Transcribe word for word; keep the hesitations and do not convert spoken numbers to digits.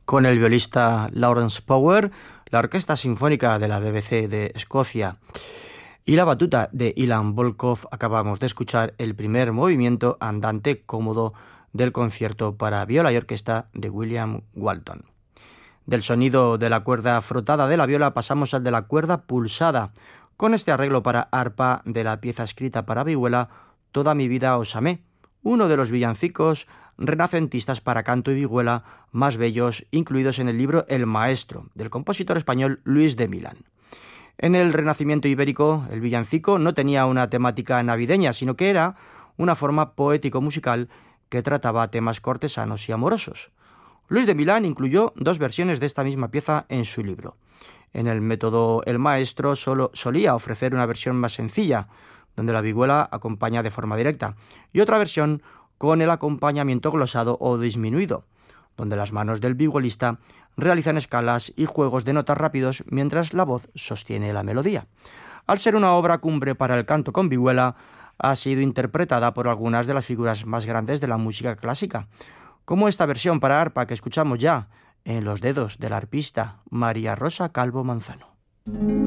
con el violista Lawrence Power, la Orquesta Sinfónica de la B B C de Escocia y la batuta de Ilan Volkov. Acabamos de escuchar el primer movimiento andante cómodo del concierto para viola y orquesta de William Walton. Del sonido de la cuerda frotada de la viola pasamos al de la cuerda pulsada, con este arreglo para arpa de la pieza escrita para vihuela Toda mi vida os amé, uno de los villancicos renacentistas para canto y vihuela más bellos incluidos en el libro El Maestro, del compositor español Luis de Milán. En el Renacimiento ibérico, el villancico no tenía una temática navideña, sino que era una forma poético-musical que trataba temas cortesanos y amorosos. Luis de Milán incluyó dos versiones de esta misma pieza en su libro. En el método El Maestro solo solía ofrecer una versión más sencilla, donde la vihuela acompaña de forma directa, y otra versión con el acompañamiento glosado o disminuido, donde las manos del vihuelista realizan escalas y juegos de notas rápidos mientras la voz sostiene la melodía. Al ser una obra cumbre para el canto con vihuela, ha sido interpretada por algunas de las figuras más grandes de la música clásica, como esta versión para arpa que escuchamos ya en los dedos del arpista María Rosa Calvo Manzano.